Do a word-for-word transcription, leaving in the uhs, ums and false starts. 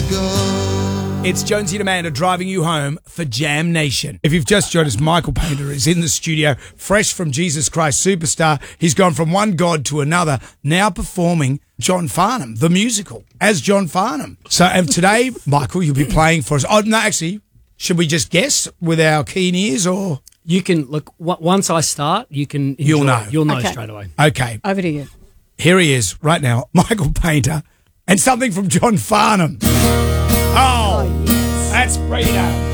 go. It's Jonesy and Amanda driving you home for Jam Nation. If you've just joined us, Michael Painter is in the studio, fresh from Jesus Christ Superstar. He's gone from one god to another, now performing John Farnham, the musical, as John Farnham. So and today, Michael, you'll be playing for us. Oh, no, actually, should we just guess with our keen ears or? You can, look, w- once I start, you can enjoy You'll know. it. You'll know Okay. straight away. Okay, Over to you. here he is right now, Michael Painter, and something from John Farnham. Oh, yes. that's Rita.